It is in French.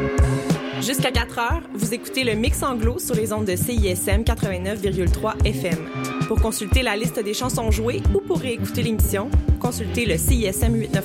Jusqu'à 4 heures, vous écoutez le Mix Anglo sur les ondes de CISM 89,3 FM. Pour consulter la liste des chansons jouées ou pour réécouter l'émission, consultez le CISM